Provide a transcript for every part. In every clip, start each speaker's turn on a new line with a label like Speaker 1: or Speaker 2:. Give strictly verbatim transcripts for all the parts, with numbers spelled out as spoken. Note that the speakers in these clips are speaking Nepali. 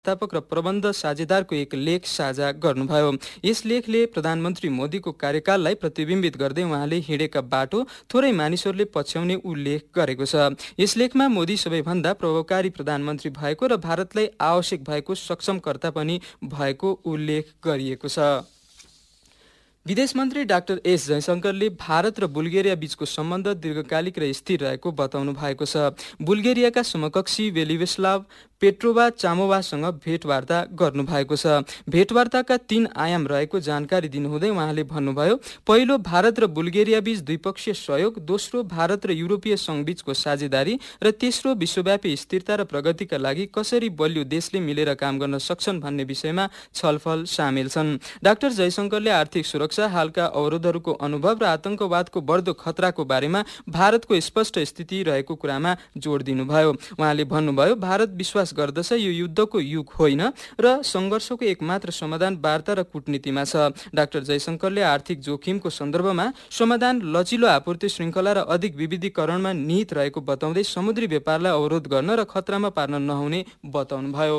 Speaker 1: संस्थापक र प्रबन्ध साझेदारको एक लेख साझा गर्नुभयो। यस लेखले प्रधानमन्त्री मोदीको कार्यकाललाई प्रतिबिम्बित गर्दै उहाँले हिँडेका बाटो थोरै मानिसहरूले पछ्याउने उल्लेख गरेको छ। यस लेखमा मोदी सबैभन्दा प्रभावकारी प्रधानमन्त्री भएको र भारतलाई आवश्यक भएको सक्षमकर्ता पनि भएको उल्लेख गरिएको छ। विदेश मन्त्री डाक्टर एस जयशंकरले भारत र बुल्गेरिया बीचको सम्बन्ध दीर्घकालिक र स्थिर रहेको बताउनु भएको छ। बुल्गेरियाका समकक्षी वेलिवेस्लाव पेट्रोभा चामोभासँग भेटवार्ता गर्नुभएको छ। भेटवार्ताका तीन आयाम रहेको जानकारी दिनुहुँदै उहाँले भन्नुभयो, पहिलो भारत र बुल्गेरिया बीच द्विपक्षीय सहयोग, दोस्रो भारत र युरोपीय संघ बीचको साझेदारी र तेस्रो विश्वव्यापी स्थिरता र प्रगतिका लागि कसरी बलियो देशले मिलेर काम गर्न सक्छन् भन्ने विषयमा छलफल सामेल छन्। डाक्टर जयशंकरले आर्थिक सुरक्षा, हालका अवरोधहरूको अनुभव र आतंकवादको बढ्दो खतराको बारेमा भारतको स्पष्ट स्थिति रहेको कुरामा जोड दिनुभयो। उहाँले भन्नुभयो, भारत विश्वास गर्दछ यो युद्धको युग होइन र संघर्षको एकमात्र समाधान वार्ता र कूटनीतिमा छ। डाक्टर जयशंकरले आर्थिक जोखिमको सन्दर्भमा समाधान लचिलो आपूर्ति श्रृङ्खला र अधिक विविधीकरणमा निहित रहेको बताउँदै समुद्री व्यापारलाई अवरोध गर्न र खतरामा पार्न नहुने बताउनुभयो।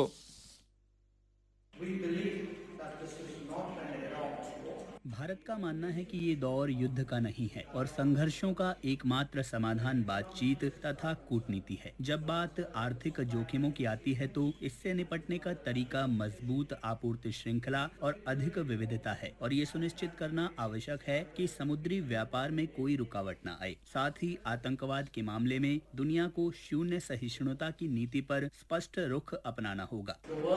Speaker 2: भारत का मानना है कि ये दौर युद्ध का नहीं है और संघर्षों का एकमात्र समाधान बातचीत तथा कूटनीति है। जब बात आर्थिक जोखिमों की आती है तो इससे निपटने का तरीका मजबूत आपूर्ति श्रृंखला और अधिक विविधता है और ये सुनिश्चित करना आवश्यक है कि समुद्री व्यापार में कोई रुकावट न आए। साथ ही आतंकवाद के मामले में दुनिया को शून्य सहिष्णुता की नीति पर स्पष्ट रुख अपनाना होगा।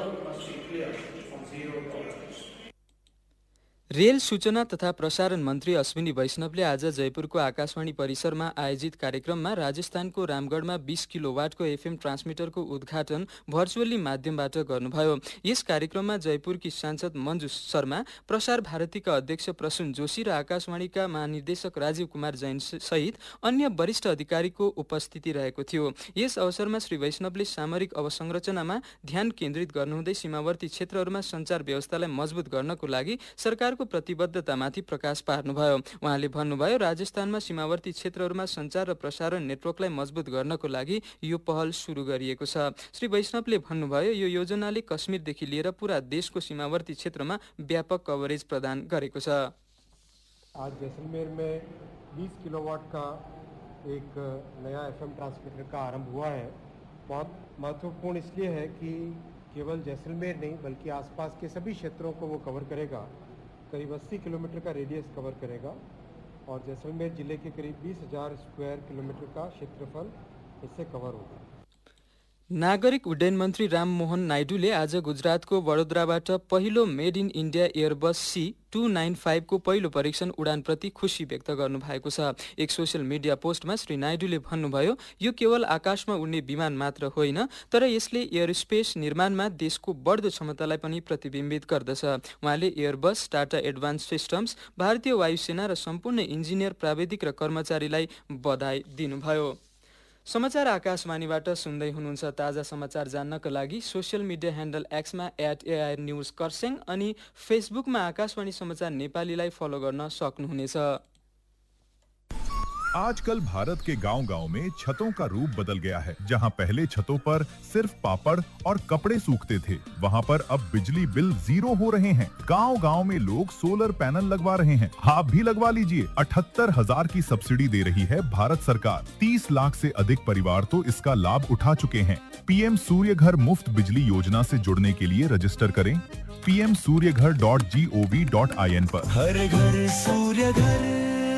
Speaker 1: रेल सूचना तथा प्रसारण मन्त्री अश्विनी वैष्णवले आज जयपुरको आकाशवाणी परिसरमा आयोजित कार्यक्रममा राजस्थानको रामगढमा बीस किलोवाटको एफएम ट्रान्समिटरको उद्घाटन भर्चुअली माध्यमबाट गर्नुभयो। यस कार्यक्रममा जयपुरकी सांसद मञ्जु शर्मा, प्रसार भारतीका अध्यक्ष प्रसून जोशी र आकाशवाणीका महानिर्देशक राजीव कुमार जैन सहित अन्य वरिष्ठ अधिकारीको उपस्थिति रहेको थियो। यस अवसरमा श्री वैष्णवले सामरिक अवसंरचनामा ध्यान केन्द्रित गर्नुहुँदै सीमावर्ती क्षेत्रहरूमा सञ्चार व्यवस्थालाई मजबुत गर्नको लागि सरकार को प्रतिबद्धतामाथि प्रकाश पार्नुभयो। उहाँले भन्नुभयो, राजस्थानमा सीमावर्ती क्षेत्रहरूमा सञ्चार र प्रसारण नेटवर्कलाई मजबुत गर्नको लागि यो पहल सुरु गरिएको छ। श्री वैष्णवले भन्नुभयो, यो योजनाले कश्मीरदेखि लिएर पूरा देशको सीमावर्ती क्षेत्रमा व्यापक कभरेज प्रदान गरेको छ।
Speaker 3: आज जैसलमेर में बीस किलोवाट का एक नया एफएम ट्रांसमीटर का आरंभ हुआ है। बहुत महत्वपूर्ण इसलिए है कि केवल जैसलमेर नहीं बल्कि आसपास के सभी क्षेत्रों को वो कवर करेगा। करीब अस्सी किलोमीटर का रेडियस कवर करेगा और जैसलमेर जिले के करीब बीस हजार स्क्वायर किलोमीटर का क्षेत्रफल इससे कवर होगा।
Speaker 1: नागरिक उड्डयन मन्त्री राममोहन नाइडूले आज गुजरातको वडोदराबाट पहिलो made in India Airbus C two nine five को पहिलो परीक्षण उडानप्रति खुसी व्यक्त गर्नुभएको छ। एक सोसियल मिडिया पोस्टमा श्री नाइडूले भन्नुभयो, यो केवल आकाशमा उड्ने विमान मात्र होइन तर यसले एयरस्पेस निर्माणमा देशको बढ्दो क्षमतालाई पनि प्रतिबिम्बित गर्दछ। उहाँले एयरबस, टाटा एडभान्स सिस्टम्स, भारतीय वायुसेना र सम्पूर्ण इन्जिनियर, प्राविधिक र कर्मचारीलाई बधाई दिनुभयो। समाचार आकाशवाणीबाट सुन्दै हुनुहुन्छ। ताजा समाचार जान्नका लागि social media handle एक्समा at AI news Kurseong अनि फेसबुकमा आकाशवाणी समाचार नेपालीलाई फलो गर्न सक्नुहुनेछ।
Speaker 4: आजकल भारत के गांव-गांव में छतों का रूप बदल गया है। जहां पहले छतों पर सिर्फ पापड़ और कपड़े सूखते थे, वहां पर अब बिजली बिल जीरो हो रहे हैं। गांव-गांव में लोग सोलर पैनल लगवा रहे हैं। आप भी लगवा लीजिए। अठहत्तर हजार की सब्सिडी दे रही है भारत सरकार। तीस लाख से अधिक परिवार तो इसका लाभ उठा चुके हैं। पीएम सूर्य घर मुफ्त बिजली योजना से जुड़ने के लिए रजिस्टर करें पी एम सूर्य घर dot G O V dot I N पर।
Speaker 5: हर घर सूर्य घर।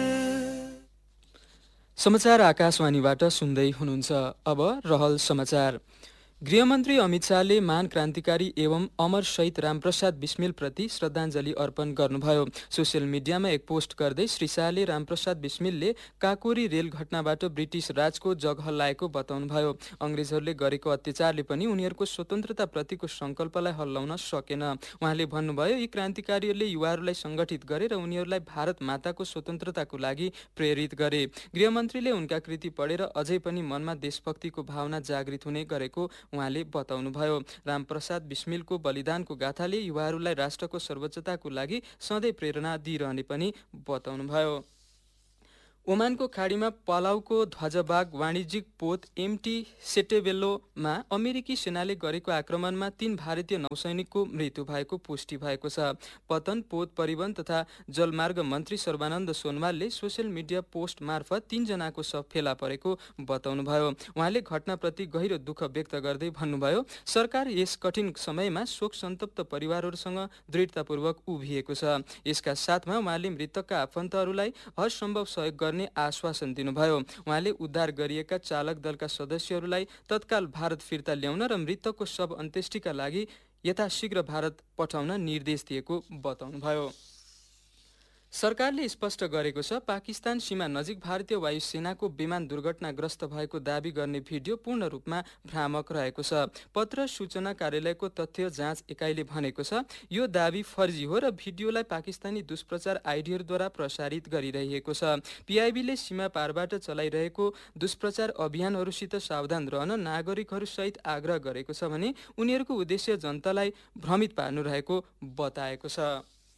Speaker 1: समाचार आकाशवाणीबाट सुन्दै हुनुहुन्छ। अब रहल समाचार। गृहमन्त्री अमित शाहले महान क्रान्तिकारी एवं अमर शहीद रामप्रसाद बिस्मिल प्रति श्रद्धाञ्जली अर्पण गर्नुभयो। सोसियल मिडियामा एक पोस्ट गर्दै श्री शाहले रामप्रसाद बिस्मिलले काकोरी रेल घटनाबाट ब्रिटिस राजको जग हल्लाएको बताउनुभयो। अंग्रेजहरूले गरेको अत्याचारले पनि उनीहरूको स्वतन्त्रता प्रतिको संकल्पलाई हल्लाउन सकेन। उहाँले भन्नुभयो, यी क्रान्तिकारीहरूले युवाहरूलाई संगठित गरे र उनीहरूलाई भारत माताको स्वतन्त्रताको लागि प्रेरित गरे। गृहमन्त्रीले उनका कृति पढेर अझै पनि मनमा देशभक्तिको भावना जागृत हुने गरेको उहाँले बताउनुभयो। रामप्रसाद बिस्मिलको बलिदानको गाथाले युवाहरूलाई राष्ट्रको सर्वोच्चताको लागि सधैँ प्रेरणा दिइरहने पनि बताउनुभयो। ओमानको खाडीमा पलाउको ध्वजबाग वाणिज्यिक पोत एमटी सेटेबेल्लोमा अमेरिकी सेनाले गरेको आक्रमणमा तीन भारतीय नौसैनिकको मृत्यु भएको पुष्टि भएको छ। पतन पोत परिवहन तथा जलमार्ग मन्त्री सर्बानन्द सोनवालले सोसियल मिडिया पोस्ट मार्फत तीनजनाको शव फेला परेको बताउनुभयो। उहाँले घटनाप्रति गहिरो दुःख व्यक्त गर्दै भन्नुभयो, सरकार यस कठिन समयमा शोक सन्तप्त परिवारहरूसँग दृढतापूर्वक उभिएको छ। यसका साथमा उहाँले मृतकका आफन्तहरूलाई हरसम्भव सहयोग गर्ने आश्वासन दिनुभयो। उहाँले उद्धार गरिएका चालक दलका सदस्यहरूलाई तत्काल भारत फिर्ता ल्याउन र मृतकको शव अन्त्येष्टिका लागि यथाशीघ्र भारत पठाउन निर्देश दिएको बताउनुभयो। सरकारले स्पष्ट गरेको छ, पाकिस्तान सीमा नजिक भारतीय वायुसेनाको विमान दुर्घटनाग्रस्त भएको दावी गर्ने भिडियो पूर्ण रूपमा भ्रामक रहेको छ। पत्र सूचना कार्यालयको तथ्य जाँच एकाइले भनेको छ, यो दावी फर्जी हो र भिडियोलाई पाकिस्तानी दुष्प्रचार आइडीहरूद्वारा प्रसारित गरिरहेको छ। पीआईबीले सीमा पारबाट चलाइरहेको दुष्प्रचार अभियानहरूसित सावधान रहन नागरिकहरूसहित आग्रह गरेको छ भने उनीहरूको उद्देश्य जनतालाई भ्रमित पार्नु रहेको बताएको छ।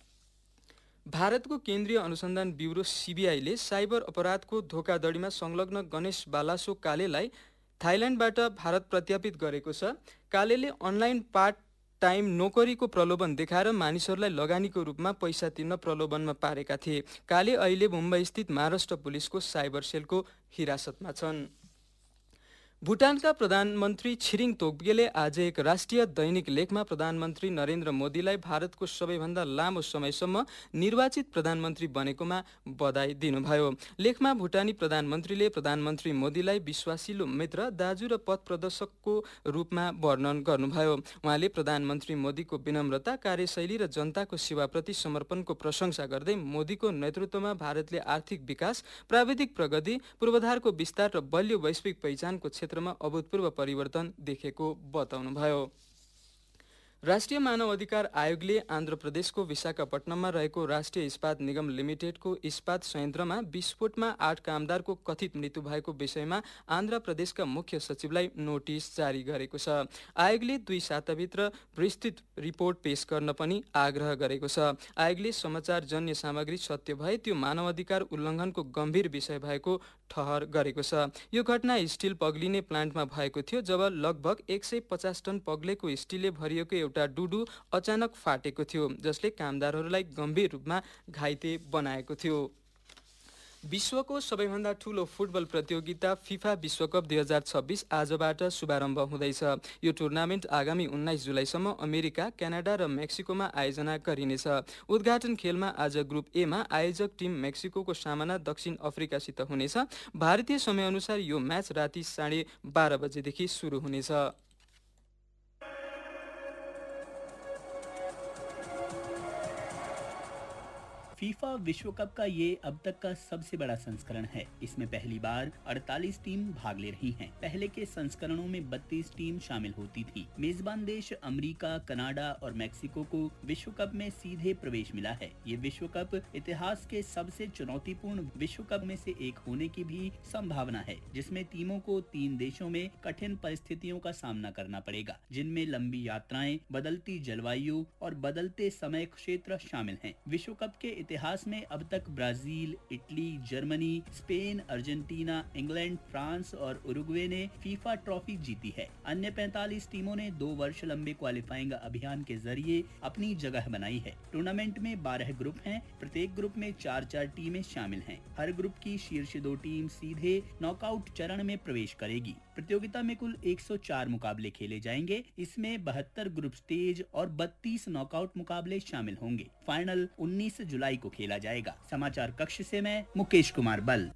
Speaker 1: भारतको केन्द्रीय अनुसन्धान ब्युरो सीबीआईले साइबर अपराधको धोखाधडीमा संलग्न गणेश बालासो कालेलाई थाइल्यान्डबाट भारत प्रत्यार्पित गरेको छ। कालेले अनलाइन पार्ट टाइम नोकरीको प्रलोभन देखाएर मानिसहरूलाई लगानीको रूपमा पैसा तिर्न प्रलोभनमा पारेका थिए। काले अहिले मुम्बई स्थित महाराष्ट्र पुलिसको साइबर सेलको हिरासतमा छन्। भुटानका प्रधानमन्त्री छिरिङ तोग्बेले आज एक राष्ट्रिय दैनिक लेखमा प्रधानमन्त्री नरेन्द्र मोदीलाई भारतको सबैभन्दा लामो समयसम्म निर्वाचित प्रधानमन्त्री बनेकोमा बधाई दिनुभयो। लेखमा भुटानी प्रधानमन्त्रीले प्रधानमन्त्री मोदीलाई विश्वासिलो मित्र, दाजु र पथ प्रदर्शकको रूपमा वर्णन गर्नुभयो। उहाँले प्रधानमन्त्री मोदीको विनम्रता, कार्यशैली र जनताको सेवाप्रति समर्पणको प्रशंसा गर्दै मोदीको नेतृत्वमा भारतले आर्थिक विकास, प्राविधिक प्रगति, पूर्वाधारको विस्तार र बलियो वैश्विक पहिचानको क्षेत्र क्षेत्रमा अभूतपूर्व परिवर्तन देखेको बताउनुभयो। राष्ट्रिय मानव अधिकार आयोगले आन्ध्र प्रदेशको विशाखापट्टनममा रहेको राष्ट्रिय इस्पात निगम लिमिटेडको इस्पात संयन्त्रमा विस्फोटमा आठ कामदारको कथित मृत्यु भएको विषयमा आन्ध्र प्रदेशका मुख्य सचिवलाई नोटिस जारी गरेको छ। आयोगले दुई साताभित्र विस्तृत रिपोर्ट पेश गर्न पनि आग्रह गरेको छ। आयोगले समाचारजन्य सामग्री सत्य भए त्यो मानव अधिकार उल्लङ्घनको गम्भीर विषय भएको ठहर गरेको छ। यो घटना स्टिल पग्लिने प्लान्टमा भएको थियो, जब लगभग एक सय पचास टन पग्लेको स्टिलले भरिएको एउटा डुडु अचानक फाटेको थियो, जसले कामदारहरूलाई गम्भीर रूपमा घाइते बनाएको थियो। विश्वको सबैभन्दा ठूलो फुटबल प्रतियोगिता फिफा विश्वकप दुई हजार छब्बिस आजबाट शुभारम्भ हुँदैछ। यो टुर्नामेन्ट आगामी उन्नाइस जुलाईसम्म अमेरिका, क्यानाडा र मेक्सिकोमा आयोजना गरिनेछ। उद्घाटन खेलमा आज ग्रुप एमा आयोजक टिम मेक्सिकोको सामना दक्षिण अफ्रिकासित हुनेछ। भारतीय समयअनुसार यो म्याच राति साढे बाह्र बजेदेखि सुरु हुनेछ।
Speaker 2: फीफा विश्व कप का ये अब तक का सबसे बड़ा संस्करण है। इसमें पहली बार अड़तालीस टीम भाग ले रही हैं। पहले के संस्करणों में बत्तीस टीम शामिल होती थी। मेजबान देश अमेरिका, कनाडा और मेक्सिको को विश्व कप में सीधे प्रवेश मिला है। ये विश्व कप इतिहास के सबसे चुनौतीपूर्ण विश्व कप में से एक होने की भी संभावना है, जिसमें टीमों को तीन देशों में कठिन परिस्थितियों का सामना करना पड़ेगा, जिनमें लंबी यात्राएं, बदलती जलवायु और बदलते समय क्षेत्र शामिल हैं। विश्व कप के इतिहास में अब तक Brazil, Italy, Germany, Spain, Argentina, England, France और उरुग्वे ने फीफा ट्रॉफी जीती है। अन्य पैंतालीस टीमों ने दो वर्ष लंबे क्वालिफाइंग अभियान के जरिए अपनी जगह बनाई है। टूर्नामेंट में बारह ग्रुप हैं। प्रत्येक ग्रुप में चार चार टीमें शामिल हैं। हर ग्रुप की शीर्ष दो टीम सीधे नॉकआउट चरण में प्रवेश करेगी। प्रतियोगिता में कुल एक सौ चार मुकाबले खेले जाएंगे। इसमें बहत्तर ग्रुप स्टेज और बत्तीस नॉकआउट मुकाबले शामिल होंगे। फाइनल उन्नीस जुलाई को खेला जाएगा। समाचार कक्ष से मैं मुकेश कुमार बल।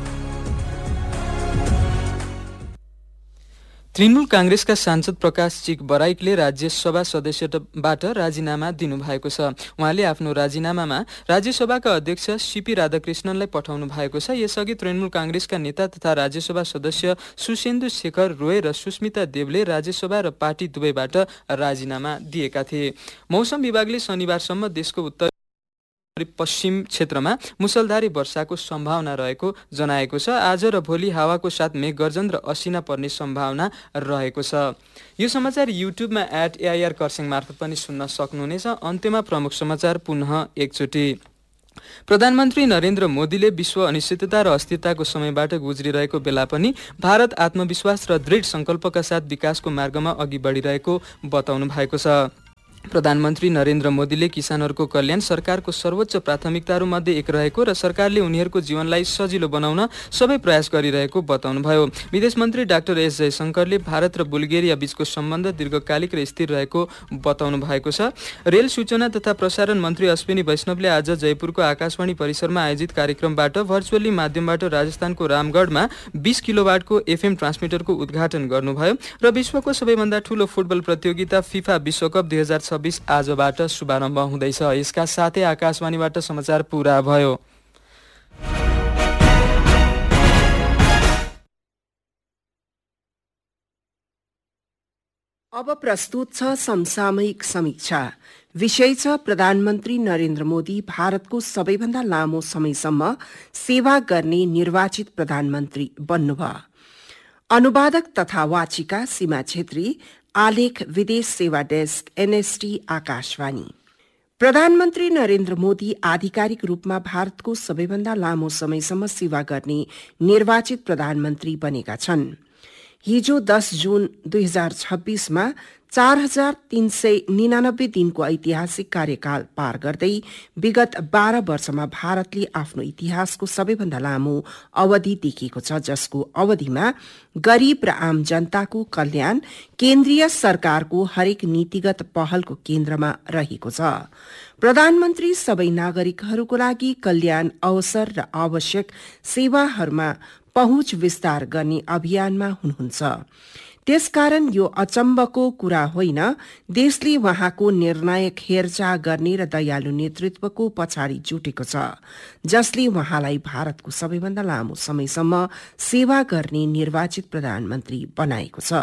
Speaker 1: तृणमूल कांग्रेसका सांसद प्रकाश चिक बराइकले राज्यसभा सदस्यबाट राजीनामा दिनुभएको छ। उहाँले आफ्नो राजीनामामा राज्यसभाका अध्यक्ष सीपी राधाकृष्णनलाई पठाउनु भएको छ। यसअघि तृणमूल कांग्रेसका नेता तथा राज्यसभा सदस्य सुशेन्दु शेखर रोय र सुस्मिता देवले राज्यसभा र पार्टी दुवैबाट राजीनामा दिएका थिए। मौसम विभागले शनिबारसम्म देशको उत्तर पश्चिम क्षेत्रमा मुसलधारे वर्षाको सम्भावना रहेको जनाएको छ। आज र भोलि हावाको साथ मेघगर्जन र असिना पर्ने सम्भावना रहेको छ। यो समाचार युट्युबमा एट एआइआर कर्सिङ मार्फत पनि सुन्न सक्नुहुनेछ। अन्त्यमा प्रमुख समाचार पुनः एकचोटि। प्रधानमन्त्री नरेन्द्र मोदीले विश्व अनिश्चितता र अस्थिरताको समयबाट गुज्रिरहेको बेला पनि भारत आत्मविश्वास र दृढ संकल्पका साथ विकासको मार्गमा अघि बढिरहेको बताउनु भएको छ। प्रधानमन्त्री नरेन्द्र मोदीले किसानहरूको कल्याण सरकारको सर्वोच्च प्राथमिकताहरू मध्ये एक रहेको र सरकारले उनीहरूको जीवनलाई सजिलो बनाउन सबै प्रयास गरिरहेको बताउनुभयो। विदेश मन्त्री डाक्टर एस जयशंकरले भारत र बुल्गेरिया बीचको सम्बन्ध दीर्घकालिक र स्थिर रहेको बताउनु भएको छ। रेल सूचना तथा प्रसारण मन्त्री अश्विनी वैष्णवले आज जयपुरको आकाशवाणी परिसरमा आयोजित कार्यक्रमबाट भर्चुअली माध्यमबाट राजस्थानको रामगढमा बीस किलोवाटको एफएम ट्रान्समिटरको उद्घाटन गर्नुभयो र विश्वको सबैभन्दा ठूलो फुटबल प्रतियोगिता फिफा विश्वकप दुई हजार छब्बीस आजबाट शुभारम्भ हुँदैछ। यसका साथै आकाशवाणीबाट समाचार पूरा भयो।
Speaker 6: अब प्रस्तुत छ समसामयिक समीक्षा। विषय छ प्रधानमन्त्री नरेन्द्र मोदी भारतको सबैभन्दा लामो समयसम्म सेवा गर्ने निर्वाचित प्रधानमन्त्री बन्नुभयो। अनुवादक तथा वाचिका सीमा छेत्री, आलेख विदेश सेवा डेस्क एनएसटी आकाशवाणी। प्रधानमन्त्री नरेन्द्र मोदी आधिकारिक रूपमा भारतको सबैभन्दा लामो समयसम्म सेवा गर्ने निर्वाचित प्रधानमन्त्री बनेका छन्। हिजो दस जून दुई हजार छब्बीसमा चार हजार तीन सय निनानब्बे दिनको ऐतिहासिक कार्यकाल पार गर्दै विगत बाह्र वर्षमा भारतले आफ्नो इतिहासको सबैभन्दा लामो अवधि देखेको छ, जसको अवधिमा गरीब र आम जनताको कल्याण केन्द्रीय सरकारको हरेक नीतिगत पहलको केन्द्रमा रहेको छ। प्रधानमन्त्री सबै नागरिकहरूको लागि कल्याण अवसर र आवश्यक सेवाहरूमा पहुँच विस्तार गर्ने अभियानमा हुनुहुन्छ। त्यसकारण यो अचम्मको कुरा होइन, देशले उहाँको निर्णायक हेरचाह गर्ने र दयालु नेतृत्वको पछाडि जुटेको छ, जसले उहाँलाई भारतको सबैभन्दा लामो समयसम्म सेवा गर्ने निर्वाचित प्रधानमन्त्री बनाएको छ।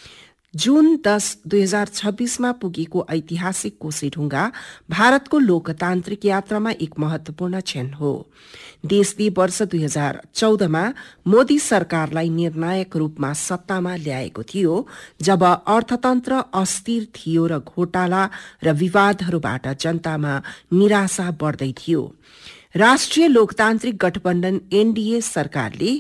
Speaker 6: जून दस दुई हजार छब्बीसमा पुगेको ऐतिहासिक कोसेढुङ्गा भारतको लोकतान्त्रिक यात्रामा एक महत्वपूर्ण क्षण हो। देशले वर्ष दुई हजार चौधमा मोदी सरकारलाई निर्णायक रूपमा सत्तामा ल्याएको थियो, जब अर्थतन्त्र अस्थिर थियो र घोटाला र विवादहरूबाट जनतामा निराशा बढ्दै थियो। राष्ट्रिय लोकतान्त्रिक गठबन्धन एनडीए सरकारले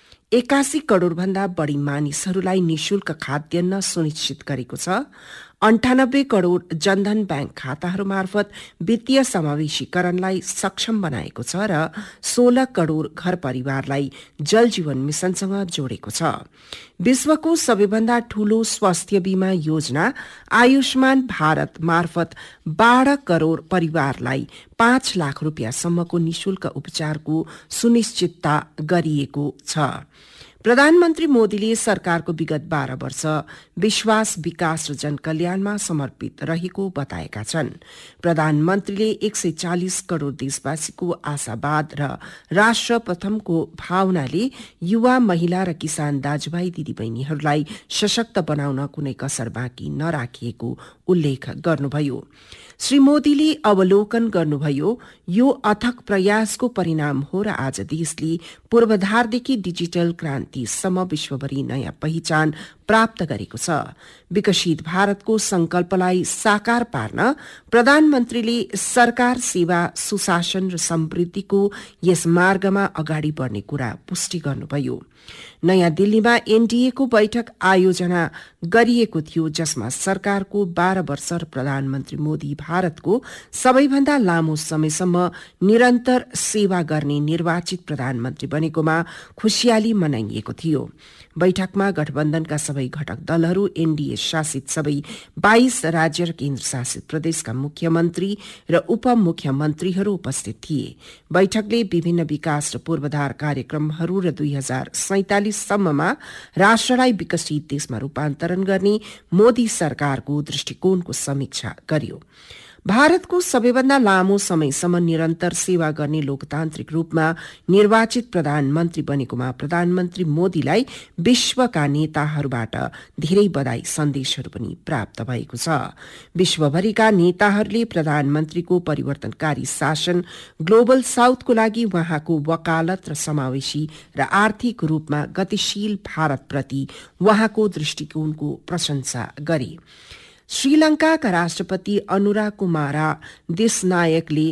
Speaker 6: एकासी करोड़ भन्दा बढ़ी मानिसहरूलाई निशुल्क खाद्यान्न सुनिश्चित गरेको छ। अन्ठानब्बे करोड़ जनधन बैंक खाताहरू मार्फत वित्तीय समावेशीकरणलाई सक्षम बनाएको छ र सोह्र करोड़ घर परिवारलाई जल जीवन मिशनसँग जोडेको छ। विश्वको सबैभन्दा ठूलो स्वास्थ्य बीमा योजना आयुष्मान भारत मार्फत बाह्र करोड़ परिवारलाई पाँच लाख रुपियाँसम्मको निशुल्क उपचारको सुनिश्चितता गरिएको छ। प्रधानमन्त्री मोदीले सरकारको विगत बाह्र वर्ष विश्वास, विकास र जनकल्याणमा समर्पित रहेको बताएका छन्। प्रधानमन्त्रीले एक सय चालिस करोड़ देशवासीको आशावाद र राष्ट्र प्रथमको भावनाले युवा, महिला र किसान दाजुभाइ दिदीबहिनीहरूलाई सशक्त बनाउन कुनै कसर बाँकी नराखिएको उल्लेख गर्नुभयो। श्री मोदीले अवलोकन गर्नुभयो, यो अथक प्रयासको परिणाम हो र आज देशले पूर्वाधारदेखि डिजिटल क्रान्तिसम्म विश्वभरि नयाँ पहिचान प्राप्त गरेको छ। विकसित भारतको संकल्पलाई साकार पार्न प्रधानमन्त्रीले सरकार सेवा, सुशासन र समृद्धिको यस मार्गमा अगाडि बढ्ने कुरा पुष्टि गर्नुभयो। नयाँ दिल्लीमा एनडीएको बैठक आयोजना गरिएको थियो, जसमा सरकारको बाह्र वर्ष र प्रधानमन्त्री मोदी भारतको सबैभन्दा लामो समयसम्म निरन्तर सेवा गर्ने निर्वाचित प्रधानमन्त्री बनेकोमा खुशियाली मनाइएको थियो। बैठकमा गठबन्धनका सबै घटक दलहरू, एनडीए शासित सबै बाइस राज्य र केन्द्र शासित प्रदेशका मुख्यमन्त्री र उपमुख्यमन्त्रीहरू उपस्थित थिए। बैठकले विभिन्न विकास र पूर्वाधार कार्यक्रमहरू र दुई हजार सैंतालिस सम्ममा राष्ट्रलाई विकसित देशमा रूपान्तरण गर्ने मोदी सरकारको दृष्टिकोणको समीक्षा गर्यो। भारतको सबैभन्दा लामो समयसम्म निरन्तर सेवा गर्ने लोकतान्त्रिक रूपमा निर्वाचित प्रधानमन्त्री बनेकोमा प्रधानमन्त्री मोदीलाई विश्वका नेताहरूबाट धेरै बधाई सन्देशहरू पनि प्राप्त भएको छ। विश्वभरिका नेताहरूले प्रधानमन्त्रीको परिवर्तनकारी शासन, ग्लोबल साउथको लागि उहाँको वकालत र समावेशी र आर्थिक रूपमा गतिशील भारतप्रति उहाँको दृष्टिकोणको प्रशंसा गरे। श्रीलंकाका राष्ट्रपति अनुरा कुमारा दिसनायकले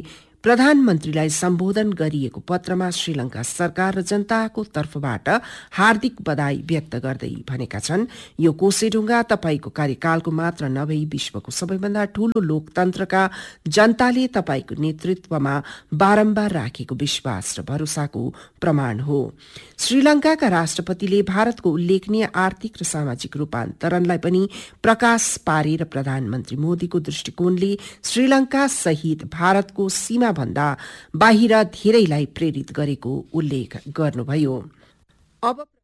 Speaker 6: प्रधानमन्त्रीलाई सम्बोधन गरिएको पत्रमा श्रीलंका सरकार र जनताको तर्फबाट हार्दिक बधाई व्यक्त गर्दै भनेका छन्, यो कोसेढुङ्गा तपाईको कार्यकालको मात्र नभई विश्वको सबैभन्दा ठूलो लोकतन्त्रका जनताले तपाईको नेतृत्वमा बारम्बार राखेको विश्वास र भरोसाको प्रमाण हो। श्रीलंकाका राष्ट्रपतिले भारतको उल्लेखनीय आर्थिक र सामाजिक रूपान्तरणलाई पनि प्रकाश पारेर प्रधानमन्त्री मोदीको दृष्टिकोणले श्रीलंका सहित भारतको सीमा भन्दा बाहिर धेरैलाई प्रेरित गरेको उल्लेख गर्नुभयो। अब